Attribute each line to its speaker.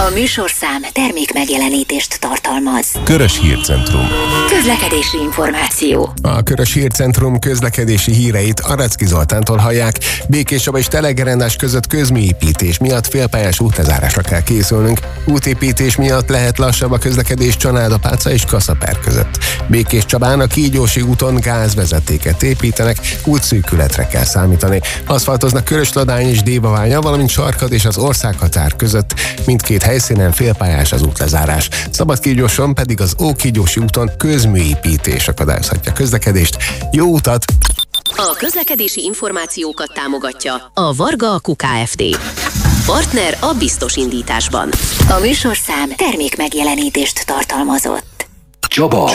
Speaker 1: A műsorszám termék megjelenítést tartalmaz.
Speaker 2: Körös Hírcentrum.
Speaker 1: Közlekedési információ.
Speaker 3: A Körös Hírcentrum közlekedési híreit Aracki Zoltántól hallják. Békés Csaba és Telegerendás között közműépítés miatt félpályás útlezárásra kell készülnünk. Útépítés miatt lehet lassabb a közlekedés Csanádapáca és Kaszaper között. Békés Csabán a Kígyósi úton gázvezetéket építenek, útszűkületre kell számítani. Aszfaltoznak Körösladány és Dévaványa, valamint Sarkad és az országhatár között. Mindkét helyszínen félpályás az útlezárás. Szabadkígyóson pedig az Ókígyósi úton közműépítés akadályozhatja a közlekedést. Jó utat!
Speaker 4: A közlekedési információkat támogatja a Varga Akku Kft. Partner a biztos indításban.
Speaker 1: A műsorszám termék megjelenítést tartalmazott.
Speaker 2: Csaba!